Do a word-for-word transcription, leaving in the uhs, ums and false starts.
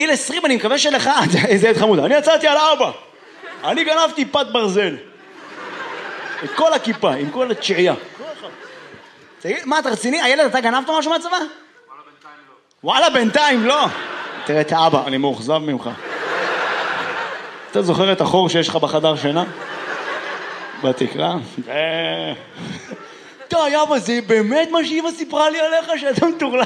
גיל עשרים, אני מקווה שלך, איזה ילד חמוד, אני יצאתי על אבא, אני גנבתי פת ברזל, את כל הכיפה, עם כל התשיעייה. תגיד, מה, אתה רציני? הילד, אתה גנבת משהו מהצבא? וואלה, בינתיים לא. תראה את האבא, אני מאוכזב ממך. אתה זוכר את החור שיש לך בחדר שינה? בתקרה? די, אבא, זה באמת מה שאימא סיפרה לי עליך, שאתה מטורלל?